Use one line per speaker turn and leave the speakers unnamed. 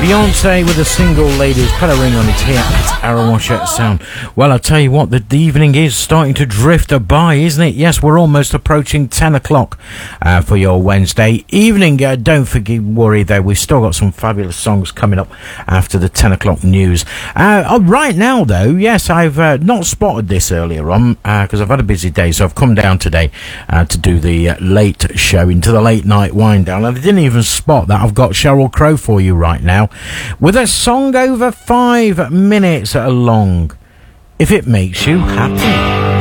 Beyonce with a single, ladies. Put a ring on it here at Aaron Washett Sound. Well, I'll tell you what, the evening is starting to drift by, isn't it? Yes, we're almost approaching 10 o'clock for your Wednesday evening. Don't worry, though. We've still got some fabulous songs coming up after the 10 o'clock news. Right now, though, yes, I've not spotted this earlier on because I've had a busy day, so I've come down today to do the late show into the late night wind down, and I didn't even spot that I've got Sheryl Crow for you right now with a song over 5 minutes long, If It Makes You Happy.